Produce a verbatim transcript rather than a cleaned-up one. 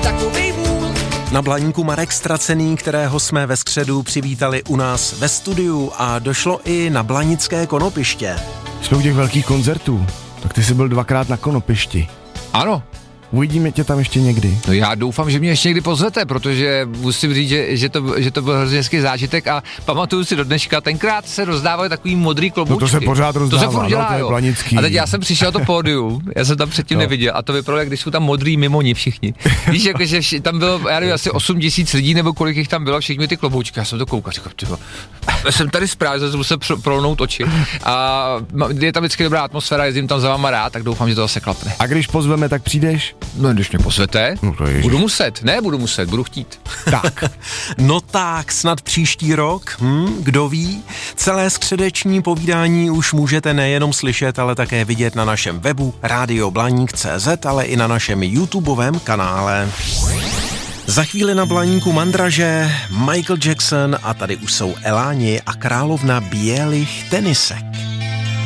takovej vůl. Na Blaníku Marek Stracený, kterého jsme ve středu přivítali u nás ve studiu a došlo i na blanické konopiště. Jsme u těch velkých koncertů, tak ty jsi byl dvakrát na konopišti. Ano. Uvidíme tě tam ještě někdy. No já doufám, že mě ještě někdy pozvete, protože musím říct, že, že, to, že to byl hrozně hezký zážitek a pamatuju si do dneška, tenkrát se rozdávaly takový modrý kloboučky. No to se pořád rozdává, to se furt dělá, no, to je jo. blanický. A teď já jsem přišel na to pódium, já jsem tam předtím no. neviděl a to vypadalo, jak když jsou tam modrý mimoni všichni. Víš, jakože vši, tam bylo, já nevím, asi osm tisíc lidí nebo kolik jich tam bylo, všichni ty kloboučky, já jsem to koukal, říkal, tyho, já jsem tady správně, jsem musel prolnout oči a je tam vždycky dobrá atmosféra, jezdím tam za váma rád, tak doufám, že to zase klapne. A když pozveme, tak přijdeš? No, když mě pozvete, no budu muset, ne, budu muset, budu chtít. Tak, no tak, snad příští rok, hm, kdo ví, celé středeční povídání už můžete nejenom slyšet, ale také vidět na našem webu radio blaník tečka cé zet, ale i na našem YouTubeovém kanále. Za chvíli na Blaníku Mandraže, Michael Jackson a tady už jsou Eláni a královna bělých tenisek.